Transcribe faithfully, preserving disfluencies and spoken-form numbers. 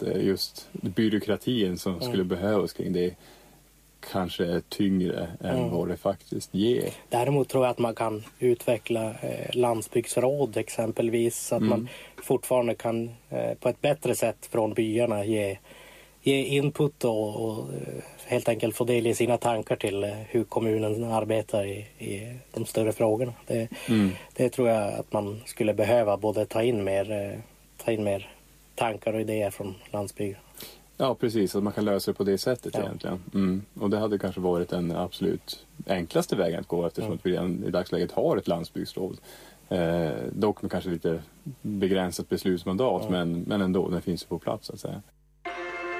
just byråkratin som skulle mm. behövas kring det kanske är tyngre än mm. vad det faktiskt ger. Däremot tror jag att man kan utveckla eh, landsbygdsråd exempelvis, så att mm. man fortfarande kan eh, på ett bättre sätt från byarna ge, ge input och, och eh, helt enkelt få delge sina tankar till eh, hur kommunen arbetar i, i de större frågorna. Det, mm. det tror jag att man skulle behöva både ta in mer, eh, ta in mer tankar och idéer från landsbygden. Ja, precis. Att man kan lösa det på det sättet ja. egentligen. Mm. Och det hade kanske varit den absolut enklaste vägen att gå, eftersom mm. vi redan i dagsläget har ett landsbygdsråd. Eh, dock med kanske lite begränsat beslutsmandat, mm. men, men ändå, den finns ju på plats så att säga.